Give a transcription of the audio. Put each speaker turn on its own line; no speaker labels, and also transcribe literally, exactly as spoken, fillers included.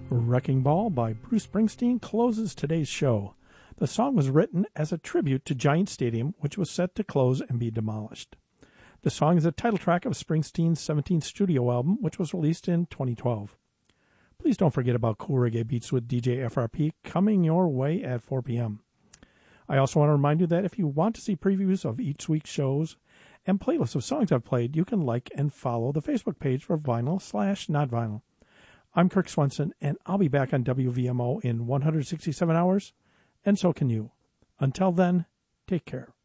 Wrecking Ball by Bruce Springsteen closes today's show. The song was written as a tribute to Giant Stadium, which was set to close and be demolished. The song is the title track of Springsteen's seventeenth studio album, which was released in twenty twelve. Please don't forget about Cool Reggae Beats with D J F R P coming your way at four p.m. I also want to remind you that if you want to see previews of each week's shows and playlists of songs I've played, you can like and follow the Facebook page for Vinyl slash Not Vinyl. I'm Kirk Swenson, and I'll be back on W V M O in one hundred sixty-seven hours, and so can you. Until then, take care.